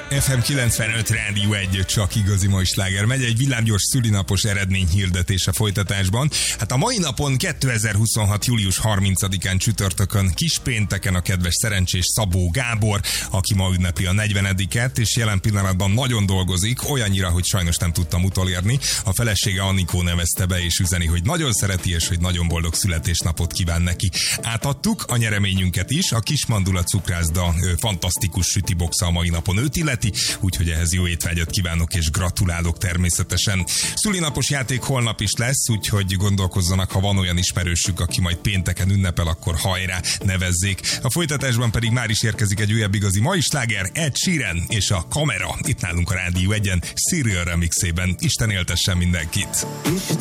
FM 95 Rádió 1, csak igazi mai sláger megy. Egy villámgyors szülinapos eredményhirdetés a folytatásban. Hát a mai napon 2026. július 30-án csütörtökön kispénteken a kedves szerencsés Szabó Gábor, aki ma ünnepli a 40-et, és jelen pillanatban nagyon dolgozik, olyannyira, hogy sajnos nem tudtam utolérni. A felesége Anikó nevezte be, és üzeni, hogy nagyon szereti, és hogy nagyon boldog születésnapot kíván neki. Átadtuk a nyereményünket is, a Kismandula cukrászda fantasztikus sütiboxa a mai napon őt illeti, úgyhogy ehhez jó étvágyat kívánok, és gratulálok természetesen. Szülinapos játék holnap is lesz, úgyhogy gondolkozzanak, ha van olyan ismerősük, aki majd pénteken ünnepel, akkor hajrá, nevezzék. A folytatásban pedig már is érkezik egy újabb igazi mai sláger, Ed Sheeran és a Kamera, itt nálunk a Rádió 1-en, Serial remixében. Isten éltessen mindenkit!